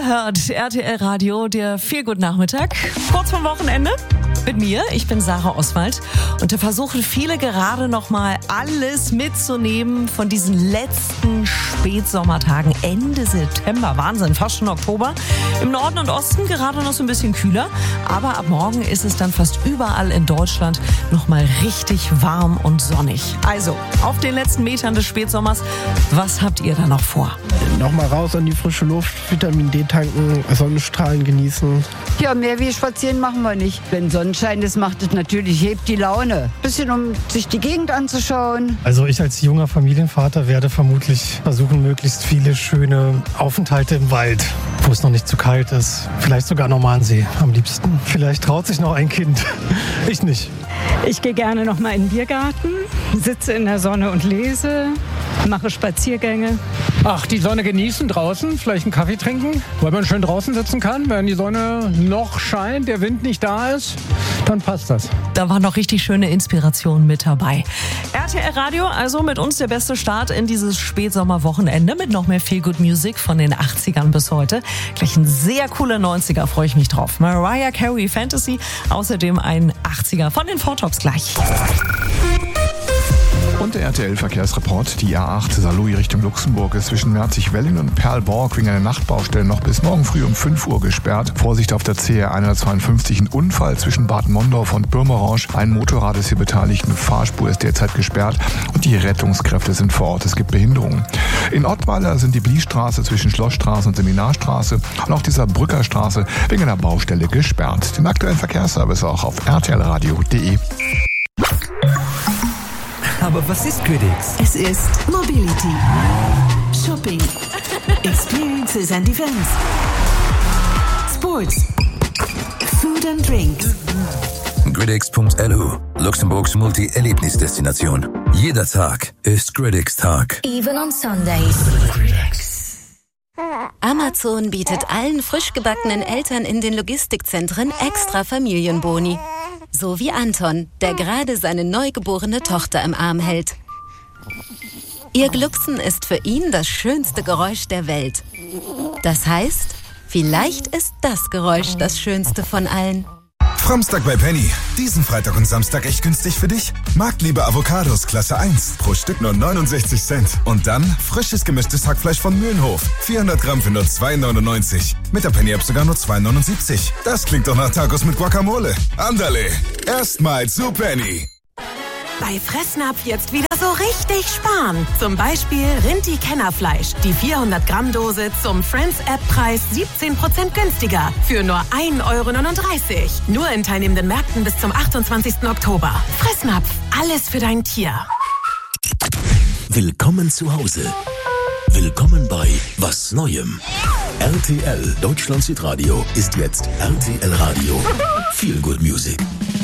hört RTL Radio, der Feelgood-Nachmittag, kurz vorm Wochenende. Mit mir, ich bin Sarah Oswald und da versuchen viele gerade noch mal alles mitzunehmen von diesen letzten Spätsommertagen Ende September. Wahnsinn, fast schon Oktober. Im Norden und Osten gerade noch so ein bisschen kühler, aber ab morgen ist es dann fast überall in Deutschland noch mal richtig warm und sonnig. Also, auf den letzten Metern des Spätsommers, was habt ihr da noch vor? Nochmal raus an die frische Luft, Vitamin D tanken, Sonnenstrahlen genießen. Ja, mehr wie spazieren machen wir nicht. Wenn Sonnenschein ist, macht es natürlich, hebt die Laune. Bisschen, um sich die Gegend anzuschauen. Also ich als junger Familienvater werde vermutlich versuchen, möglichst viele schöne Aufenthalte im Wald, wo es noch nicht zu kalt ist. Vielleicht sogar Normansee am liebsten. Vielleicht traut sich noch ein Kind. Ich nicht. Ich gehe gerne noch mal in den Biergarten, sitze in der Sonne und lese, mache Spaziergänge. Ach, die Sonne genießen draußen, vielleicht einen Kaffee trinken, weil man schön draußen sitzen kann. Wenn die Sonne noch scheint, der Wind nicht da ist, dann passt das. Da war noch richtig schöne Inspiration mit dabei. RTL Radio, also mit uns der beste Start in dieses Spätsommerwochenende mit noch mehr Feelgood Music von den 80ern bis heute. Gleich ein sehr cooler 90er, freue ich mich drauf. Mariah Carey Fantasy, außerdem ein 80er von den Four Tops gleich. Und der RTL-Verkehrsreport. Die A8 Saarlouis Richtung Luxemburg ist zwischen Merzig-Welling und Perlborg wegen einer Nachtbaustelle noch bis morgen früh um 5 Uhr gesperrt. Vorsicht auf der CR 152, ein Unfall zwischen Bad Mondorf und Bürmerange. Ein Motorrad ist hier beteiligt, eine Fahrspur ist derzeit gesperrt und die Rettungskräfte sind vor Ort. Es gibt Behinderungen. In Ottweiler sind die Bliesstraße zwischen Schlossstraße und Seminarstraße und auch die Saarbrücker Straße wegen einer Baustelle gesperrt. Den aktuellen Verkehrsservice auch auf rtlradio.de. Aber was ist Critics? Es ist Mobility, Shopping, Experiences and Events, Sports, Food and Drinks. Critics.lu, Luxemburgs Multi-Erlebnisdestination. Jeder Tag ist Critics Tag. Even on Sundays. Amazon bietet allen frisch gebackenen Eltern in den Logistikzentren extra Familienboni. So wie Anton, der gerade seine neugeborene Tochter im Arm hält. Ihr Glucksen ist für ihn das schönste Geräusch der Welt. Das heißt, vielleicht ist das Geräusch das schönste von allen. Framstag bei Penny. Diesen Freitag und Samstag echt günstig für dich. Marktliebe Avocados Klasse 1. Pro Stück nur 69 Cent. Und dann frisches gemischtes Hackfleisch von Mühlenhof. 400 Gramm für nur 2,99. Mit der Penny-App sogar nur 2,79. Das klingt doch nach Tacos mit Guacamole. Andale. Erstmal zu Penny. Bei Fressnapf jetzt wieder so richtig sparen. Zum Beispiel Rinti-Kennerfleisch. Die 400-Gramm-Dose zum Friends-App-Preis 17% günstiger. Für nur 1,39 €. Nur in teilnehmenden Märkten bis zum 28. Oktober. Fressnapf. Alles für dein Tier. Willkommen zu Hause. Willkommen bei Was Neuem. RTL Deutschland Hitradio ist jetzt RTL Radio. Feelgood Music.